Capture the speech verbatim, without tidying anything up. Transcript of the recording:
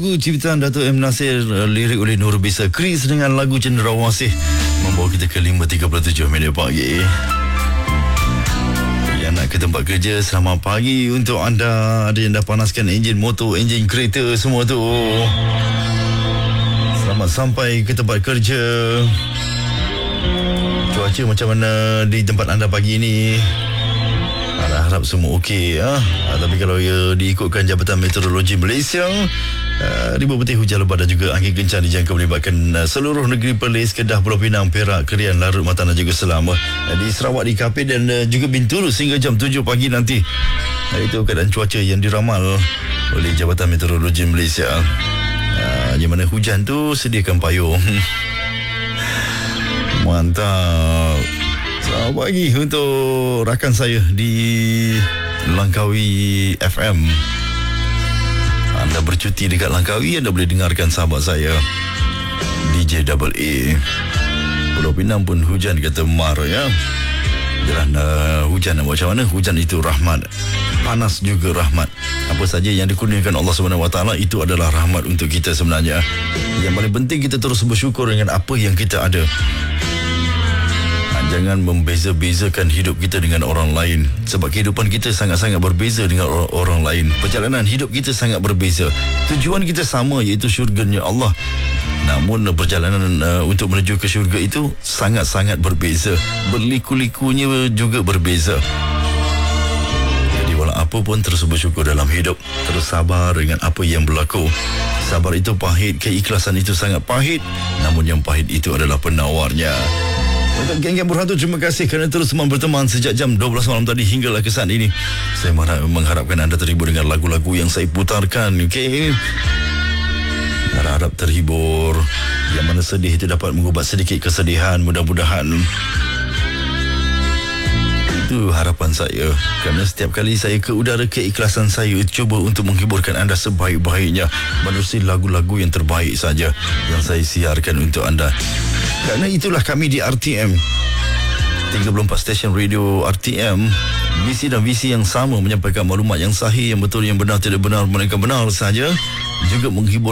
lagu ciptaan Dato' M. Nasir, lirik oleh Nur Bisa Kris dengan lagu Cendrawasih membawa kita ke lima tiga puluh tujuh minit pagi. Yang nak ke tempat kerja, selamat pagi untuk anda. Ada yang dah panaskan enjin motor, enjin kereta, semua tu. Selamat sampai ke tempat kerja. Cuaca macam mana di tempat anda pagi ini? Harap semua okey ya. Ha? Tapi kalau ya diikutkan Jabatan Meteorologi Malaysia, uh, ribuan petir hujan lebat dan juga angin kencang dijangka melibatkan uh, seluruh negeri Perlis, Kedah, Pulau Pinang, Perak, Kerian, Larut, Matan dan juga Selama, uh, di Sarawak, di Kapit dan uh, juga Bintulu sehingga jam tujuh pagi nanti. Uh, itu keadaan cuaca yang diramal oleh Jabatan Meteorologi Malaysia. Uh, yang mana hujan tu sediakan payung. Mantap. Selamat pagi untuk rakan saya di Langkawi F M. Anda bercuti dekat Langkawi, anda boleh dengarkan sahabat saya D J A A. Pulau Pinang pun hujan kata mar ya. Jalan uh, hujan macam mana? Hujan itu rahmat. Panas juga rahmat. Apa saja yang dikurniakan Allah Subhanahu Wa Taala itu adalah rahmat untuk kita sebenarnya. Yang paling penting kita terus bersyukur dengan apa yang kita ada. Jangan membeza-bezakan hidup kita dengan orang lain, sebab kehidupan kita sangat-sangat berbeza dengan or- orang lain. Perjalanan hidup kita sangat berbeza. Tujuan kita sama, iaitu syurganya Allah. Namun perjalanan uh, untuk menuju ke syurga itu sangat-sangat berbeza. Berliku-likunya juga berbeza. Jadi walau apa pun terus bersyukur dalam hidup. Terus sabar dengan apa yang berlaku. Sabar itu pahit, keikhlasan itu sangat pahit. Namun yang pahit itu adalah penawarnya. Untuk geng-geng Burhatu, terima kasih kerana terus berteman sejak jam dua belas malam tadi hinggalah ke saat ini. Saya mengharapkan anda terhibur dengan lagu-lagu yang saya putarkan. Okey, harap terhibur. Yang mana sedih itu dapat mengubat sedikit kesedihan. Mudah-mudahan itu harapan saya. Kerana setiap kali saya ke udara, keikhlasan saya cuba untuk menghiburkan anda sebaik-baiknya menerusi lagu-lagu yang terbaik saja yang saya siarkan untuk anda. Kerana itulah kami di R T M, tiga puluh empat stesen radio R T M. Visi dan visi yang sama, menyampaikan maklumat yang sahih, yang betul, yang benar, tidak benar, mereka benar saja. Juga menghibur